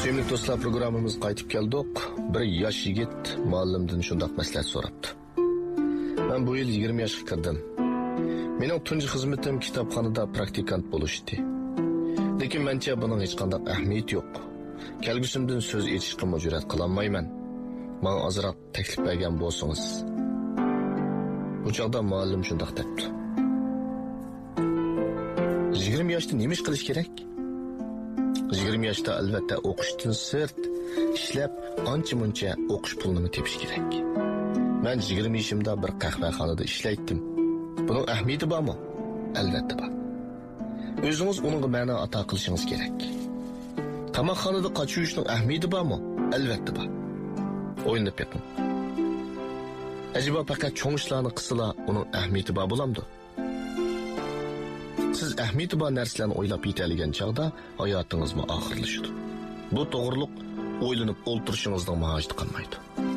Sevimli do'stlar, programmamizga qaytib keldik. Bir yosh yigit muallimdan shundoq maslahat so'rabdi. Men bu yil 20 yoshga kirdim. Mening tunji xizmatim kitobxonada praktikant bo'lishdi. Lekin mencha buning hech qanday ahamiyati yo'q. Kelgusimdan so'z aytishga jur'at qilolmayman. Men ozroq taklif bergan bo'lsangiz. Bu chaqda muallim shundoq debdi. 20 yoshda nima ish qilish kerak? 20 yoshda albatta o'qishdan sirt ishlab ancha-muncha o'qish pulini tepish kerak. Men 20 yoshimda bir qahvaxonada ishlaydim. Buning ahamiyati bormi? Albatta bor. O'zingiz uningga ma'no ato qilishingiz kerak. Qamoqxonada qochishning ahamiyati bormi? Albatta bor. O'ylab beqing. Acaba faqat cho'ng ishlarni qilsala uning ahamiyati bor bo'lamdi? Siz ahamiyati bor narsalarni o'ylab yetadigan chaqda hayotingizmi oxirlashadi. Bu to'g'riliq o'ylanib o'ltirishingizning mohiyati qolmaydi.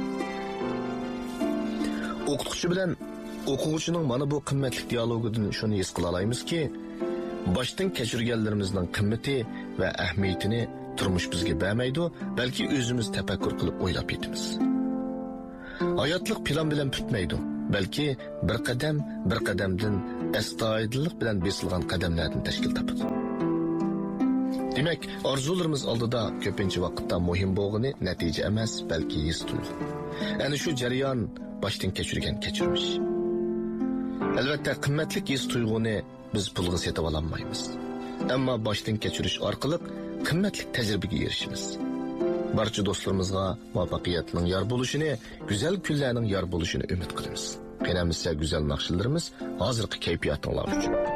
O'qituvchi bilan o'quvchining mana bu qimmatli dialogidan shuni his qila olamizki, boshdan kechirganlarimizning qimmati va ahamiyatini turmush bizga bermaydi, balki o'zimiz tafakkur qilib o'ylab yetamiz. Hayotlik plan bilan bitmaydi, balki bir qadamdan astoydillik bilan besilgan qadamlardan tashkil topadi. Demak, orzularimiz oldida ko'pincha vaqtda muhim bo'lgani natija emas, balki his tuyg'u. Ana shu jarayon boshdan kechirgan kechirmish. Albatta, qimmatli his tuyg'uni biz pulga sotib olmaymiz. Ammo boshdan kechirish orqali qimmatli tajribaga erishamiz. Barcha do'stlarimizga muvaffaqiyatning yor bo'lishini, go'zal kunlarning yor bo'lishini umid qilamiz. Qanamizcha go'zal naqshlarimiz hozirgi kayfiyatinglar uchun.